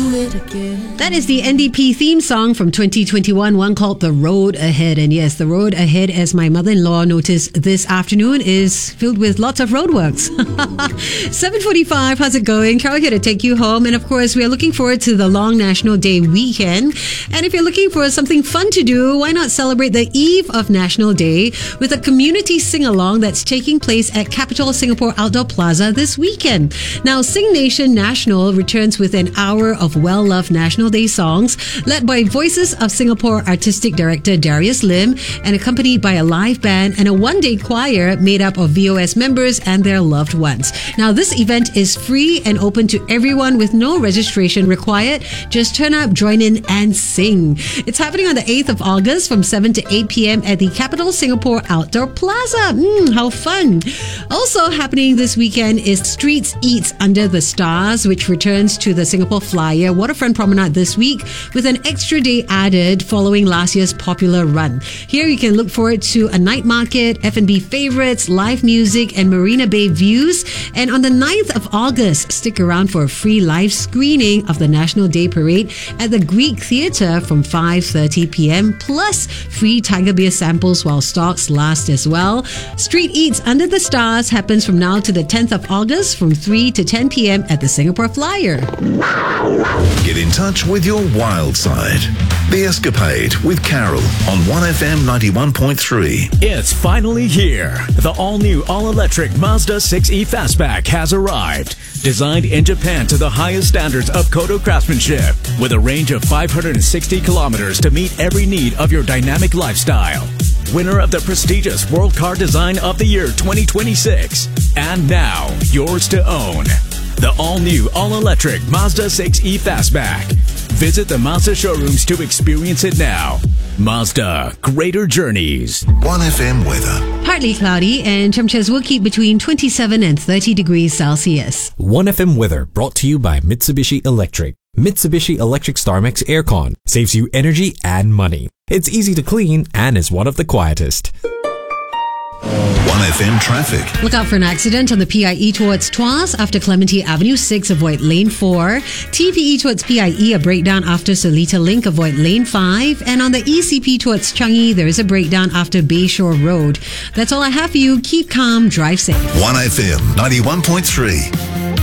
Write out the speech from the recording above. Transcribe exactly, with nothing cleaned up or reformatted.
it again. That is the N D P theme song from twenty twenty-one, one called The Road Ahead. And yes, the road ahead, as my mother-in-law noticed this afternoon, is filled with lots of roadworks. seven forty-five, how's it going? Carol here to take you home. And of course, we are looking forward to the long National Day weekend. And if you're looking for something fun to do, why not celebrate the eve of National Day with a community sing-along that's taking place at Capital Singapore Outdoor Plaza this weekend. Now, Sing Nation National returns with an hour of well-loved National Day songs led by Voices of Singapore Artistic Director Darius Lim and accompanied by a live band and a one-day choir made up of V O S members and their loved ones. Now, this event is free and open to everyone with no registration required. Just turn up, join in and sing. It's happening on the eighth of August from seven to eight p.m. at the Capital Singapore Outdoor Plaza. Mm, how fun. Also happening this weekend is Streets Eats Under the Stars, which returns to the Singapore Flyer Waterfront Promenade this week with an extra day added following last year's popular run. Here you can look forward to a night market, F and B favorites, live music and Marina Bay views. And on the ninth of August, stick around for a free live screening of the National Day Parade at the Greek Theatre from five thirty p.m. plus free Tiger Beer samples while stocks last as well. Street Eats Under the Stars happens from now to the tenth of August from three to ten p.m. at the Singapore Flyer. Get in touch with your wild side. The Escapade with Carol on one F M ninety-one point three. It's finally here. The all-new, all-electric Mazda six E Fastback has arrived. Designed in Japan to the highest standards of Kodo craftsmanship, with a range of five hundred sixty kilometers to meet every need of your dynamic lifestyle. Winner of the prestigious World Car Design of the Year twenty twenty-six. And now, yours to own. The all-new, all-electric Mazda six E Fastback. Visit the Mazda showrooms to experience it now. Mazda, greater journeys. one F M weather. Partly cloudy and temperatures will keep between twenty-seven and thirty degrees Celsius. one F M weather brought to you by Mitsubishi Electric. Mitsubishi Electric StarMax Aircon saves you energy and money. It's easy to clean and is one of the quietest. one F M traffic. Look out for an accident on the P I E towards Tuas after Clementi Avenue six, avoid lane four. T P E towards P I E, a breakdown after Seletar Link, avoid lane five. And on the E C P towards Changi, there is a breakdown after Bayshore Road. That's all I have for you. Keep calm, drive safe. one F M ninety-one point three.